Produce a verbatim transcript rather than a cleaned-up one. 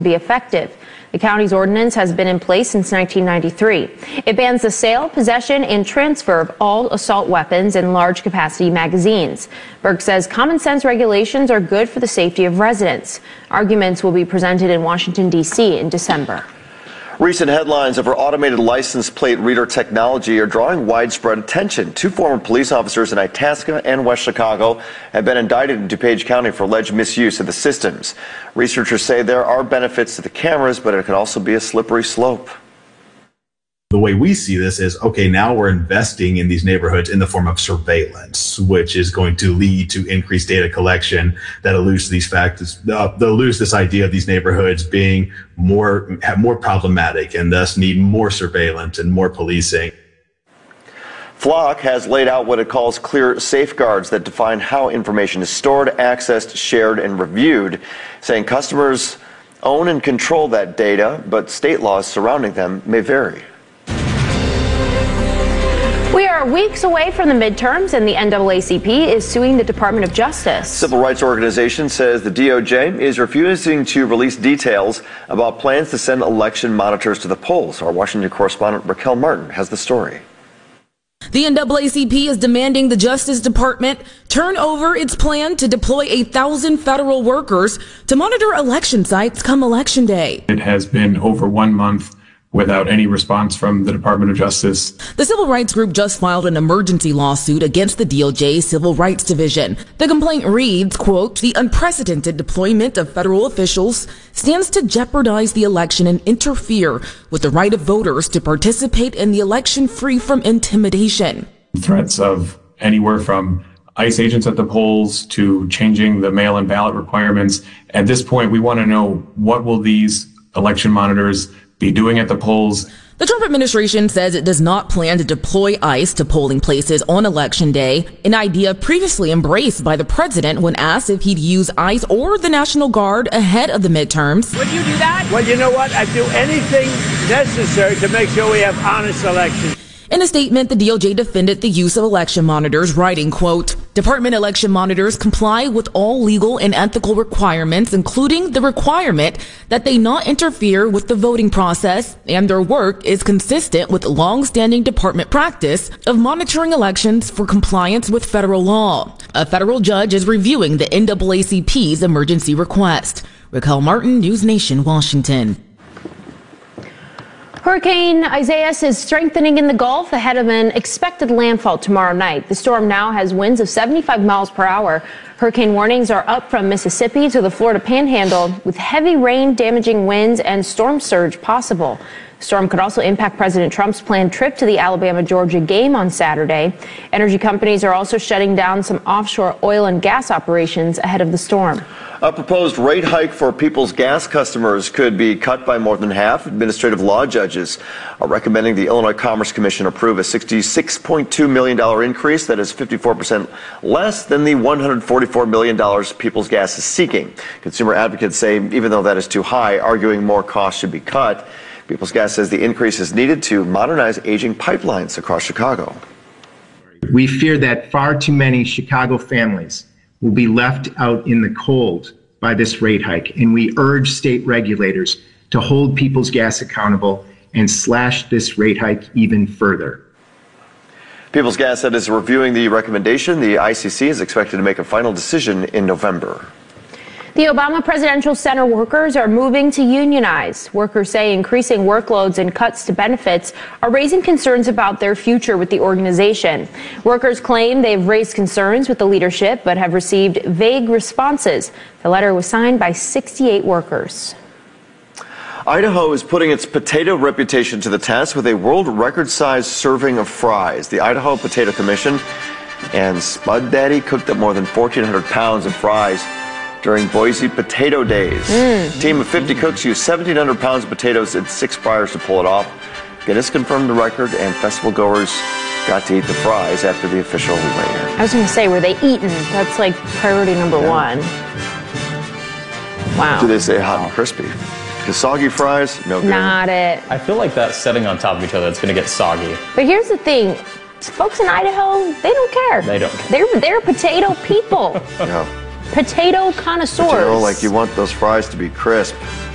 be effective. The county's ordinance has been in place since nineteen ninety-three. It bans the sale, possession, and transfer of all assault weapons and large capacity magazines. Burke says common sense regulations are good for the safety of residents. Arguments will be presented in Washington, D C in December. Recent headlines over automated license plate reader technology are drawing widespread attention. Two former police officers in Itasca and West Chicago have been indicted in DuPage County for alleged misuse of the systems. Researchers say there are benefits to the cameras, but it could also be a slippery slope. The way we see this is, okay, now we're investing in these neighborhoods in the form of surveillance, which is going to lead to increased data collection that alludes to these factors, uh, that alludes to this idea of these neighborhoods being more, have more problematic and thus need more surveillance and more policing. Flock has laid out what it calls clear safeguards that define how information is stored, accessed, shared, and reviewed, saying customers own and control that data, but state laws surrounding them may vary. We are weeks away from the midterms, and the N double A C P is suing the Department of Justice. Civil rights organization says the D O J is refusing to release details about plans to send election monitors to the polls. Our Washington correspondent Raquel Martin has the story. The N double A C P is demanding the Justice Department turn over its plan to deploy a thousand federal workers to monitor election sites come Election Day. It has been over one month without any response from the Department of Justice. The civil rights group just filed an emergency lawsuit against the D O J Civil Rights Division. The complaint reads, quote, "The unprecedented deployment of federal officials stands to jeopardize the election and interfere with the right of voters to participate in the election free from intimidation." Threats of anywhere from ICE agents at the polls to changing the mail-in ballot requirements. At this point, we want to know, what will these election monitors be doing at the polls? The Trump administration says it does not plan to deploy ICE to polling places on Election Day, an idea previously embraced by the president when asked if he'd use ICE or the National Guard ahead of the midterms. Would you do that? Well, you know what? I'd do anything necessary to make sure we have honest elections. In a statement, the D O J defended the use of election monitors, writing, quote, "Department election monitors comply with all legal and ethical requirements, including the requirement that they not interfere with the voting process, and their work is consistent with long-standing department practice of monitoring elections for compliance with federal law." A federal judge is reviewing the N double A C P's emergency request. Raquel Martin, News Nation, Washington. Hurricane Isaias is strengthening in the Gulf ahead of an expected landfall tomorrow night. The storm now has winds of seventy-five miles per hour. Hurricane warnings are up from Mississippi to the Florida Panhandle, with heavy rain, damaging winds, and storm surge possible. The storm could also impact President Trump's planned trip to the Alabama-Georgia game on Saturday. Energy companies are also shutting down some offshore oil and gas operations ahead of the storm. A proposed rate hike for People's Gas customers could be cut by more than half. Administrative law judges are recommending the Illinois Commerce Commission approve a sixty-six point two million dollars increase that is fifty-four percent less than the one hundred forty-four million dollars People's Gas is seeking. Consumer advocates say even though that is too high, arguing more costs should be cut. People's Gas says the increase is needed to modernize aging pipelines across Chicago. We fear that far too many Chicago families will be left out in the cold by this rate hike, and we urge state regulators to hold People's Gas accountable and slash this rate hike even further. People's Gas said is reviewing the recommendation. The I C C is expected to make a final decision in November. The Obama Presidential Center workers are moving to unionize. Workers say increasing workloads and cuts to benefits are raising concerns about their future with the organization. Workers claim they've raised concerns with the leadership but have received vague responses. The letter was signed by sixty-eight workers. Idaho is putting its potato reputation to the test with a world record-sized serving of fries. The Idaho Potato Commission and Spud Daddy cooked up more than fourteen hundred pounds of fries during Boise Potato Days. Mm. A team of fifty cooks used seventeen hundred pounds of potatoes and six fryers to pull it off. Guinness confirmed the record, and festival goers got to eat the fries after the official layer. I was going to say, were they eaten? That's like priority number yeah. one. Wow. Do they say hot and crispy? The soggy fries, no good. Not it. I feel like that setting on top of each other, it's going to get soggy. But here's the thing. Folks in Idaho, they don't care. They don't care. They're, they're potato people. Yeah. Potato connoisseurs. But you know, like you want those fries to be crisp.